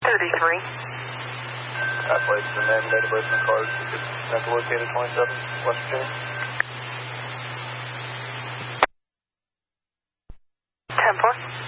33. Type plates and name, date of birth, and cars. Central located 27, West Virginia. 10-4.